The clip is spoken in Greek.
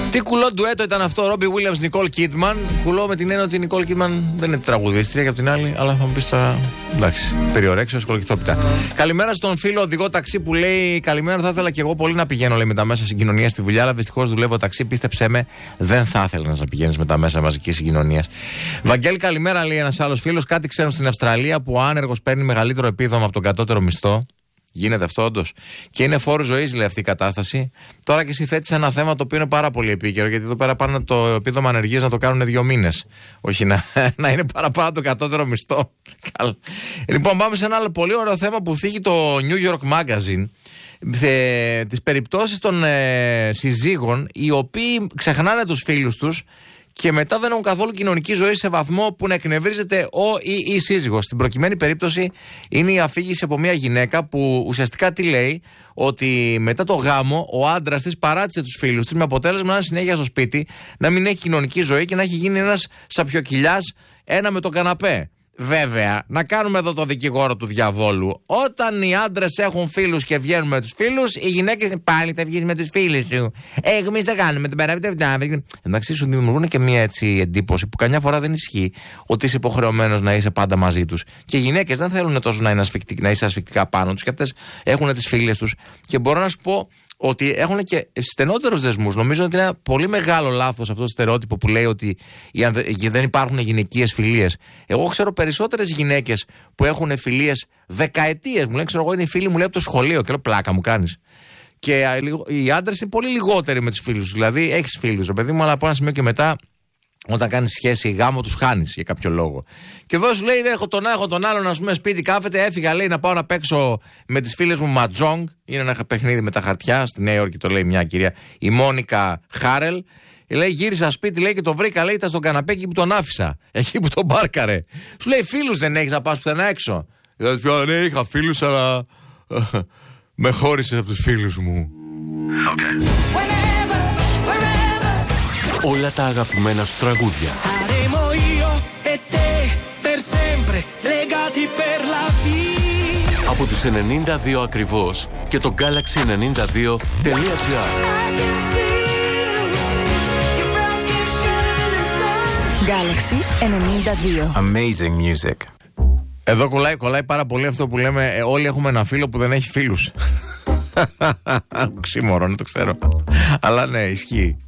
Τι κουλό ντουέτο ήταν αυτό, Ρόμπι Βίλιαμς, Νικόλ Κίτμαν. Κουλό με την έννοια ότι η Νικόλ Κίτμαν δεν είναι τραγουδίστρια και από την άλλη, αλλά θα μου πει τώρα. Εντάξει, περιορέξιο, σκολοκυθόπιτα. Καλημέρα στον φίλο οδηγό ταξί που λέει: καλημέρα, θα ήθελα και εγώ πολύ να πηγαίνω, λέει, με τα μέσα συγκοινωνία στη δουλειά, αλλά δυστυχώς δουλεύω ταξί. Πίστεψέ με, δεν θα ήθελα να πηγαίνεις με τα μέσα μαζικής συγκοινωνίας. Βαγγέλη, καλημέρα, λέει ένας άλλος φίλος. Κάτι ξέρω στην Αυστραλία που ο άνεργος παίρνει μεγαλύτερο επίδομα από τον κατώτερο μισθό. Γίνεται αυτό όντως. Και είναι φόρο ζωής, λέει, αυτή η κατάσταση. Τώρα και εσύ θέτεις ένα θέμα το οποίο είναι πάρα πολύ επίκαιρο, γιατί εδώ πέρα πάνε το επίδομα ανεργίας να το κάνουν 2 μήνες. Όχι να είναι παραπάνω το κατώτερο μισθό. Λοιπόν, πάμε σε ένα άλλο πολύ ωραίο θέμα που θίγει το New York Magazine. Τις περιπτώσεις των συζύγων οι οποίοι ξεχνάνε τους φίλους τους και μετά δεν έχουν καθόλου κοινωνική ζωή σε βαθμό που να εκνευρίζεται ο ή η σύζυγος. Στην προκειμένη περίπτωση είναι η αφήγηση από μια γυναίκα που ουσιαστικά τι λέει, ότι μετά το γάμο ο άντρας της παράτησε τους φίλους της με αποτέλεσμα να είναι συνέχεια στο σπίτι, να μην έχει κοινωνική ζωή και να έχει γίνει ένας σαπιοκυλιάς, ένα με το καναπέ. Βέβαια, να κάνουμε εδώ το δικηγόρο του διαβόλου. Όταν οι άντρες έχουν φίλους και βγαίνουν με τους φίλους, οι γυναίκες πάλι θα βγεις με τους φίλους σου. Εμείς δεν κάνουμε την παραβιτευτά. Εντάξει, σου δημιουργούν και μια έτσι εντύπωση που καμιά φορά δεν ισχύει, ότι είσαι υποχρεωμένος να είσαι πάντα μαζί τους. Και οι γυναίκες δεν θέλουν τόσο να είσαι ασφικτικά πάνω τους, και αυτές έχουν τις φίλες τους. Και μπορώ να σου πω ότι έχουν και στενότερους δεσμούς. Νομίζω ότι είναι ένα πολύ μεγάλο λάθος αυτό το στερεότυπο που λέει ότι δεν υπάρχουν γυναικείες φιλίες. Εγώ ξέρω περισσότερες γυναίκες που έχουν φιλίες δεκαετίες. Μου λένε, ξέρω εγώ, είναι οι φίλοι μου, λέει, από το σχολείο. Και λέω, πλάκα μου κάνεις. Και οι άντρες είναι πολύ λιγότεροι με τους φίλους. Δηλαδή, έχεις φίλους, ρε παιδί μου, αλλά από ένα σημείο και μετά, όταν κάνεις σχέση γάμο, τους χάνεις για κάποιο λόγο. Και εδώ σου λέει: έχω τον άλλον, ας πούμε, σπίτι κάθεται. Έφυγα, λέει, να πάω να παίξω με τις φίλες μου Ματζόγκ. Είναι ένα παιχνίδι με τα χαρτιά. Στη Νέα Υόρκη το λέει μια κυρία, η Μόνικα Χάρελ. Λέει: γύρισα σπίτι, λέει, και το βρήκα, λέει, ήταν στον καναπέ εκεί που τον άφησα. Εκεί που τον πάρκαρε. Σου λέει: φίλους δεν έχεις να πας πουθενά έξω? Δηλαδή, ναι, είχα φίλους, αλλά με χώρισες από τους φίλους μου. Okay. Όλα τα αγαπημένα σου τραγούδια. Από τους 92 ακριβώς και το Galaxy92.gr. Galaxy 92. Amazing music. Εδώ κολλάει πάρα πολύ αυτό που λέμε, όλοι έχουμε ένα φίλο που δεν έχει φίλους. Ξύμορο, δεν το ξέρω. Αλλά ναι, ισχύει.